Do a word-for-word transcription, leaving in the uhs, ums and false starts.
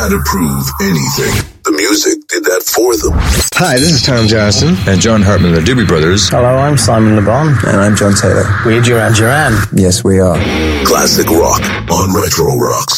had to prove anything. The music did that for them. Hi, this is Tom Johnson. And John Hartman, the Doobie Brothers. Hello, I'm Simon Le Bon. And I'm John Taylor. We're Duran Duran. Yes, we are. Classic rock on Retro Rocks.